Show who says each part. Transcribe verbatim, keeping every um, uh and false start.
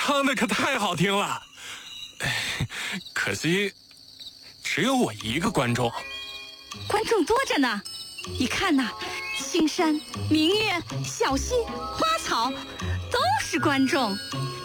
Speaker 1: 唱的可太好听了，可惜只有我一个观众。
Speaker 2: 观众多着呢，你看呐，青山、明月、小溪、花草，都是观众。